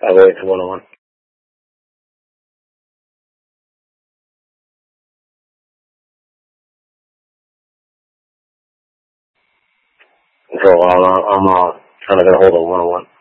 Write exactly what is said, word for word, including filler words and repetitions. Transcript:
I'll wait for one oh one. For a while, I'm, I'm uh, trying to get a hold of one oh one.